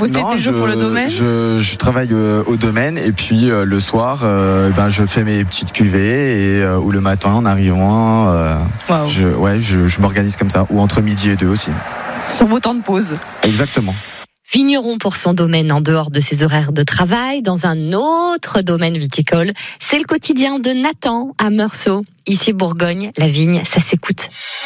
bosser tes jours pour le domaine? Je travaille au domaine et puis le soir, je fais mes petites cuvées et ou le matin en arrivant, Wow. je m'organise comme ça, ou entre midi et 2 aussi. Sur vos temps de pause. Exactement. Vigneron pour son domaine en dehors de ses horaires de travail, dans un autre domaine viticole. C'est le quotidien de Nathan à Meursault. Ici Bourgogne, la vigne, ça s'écoute.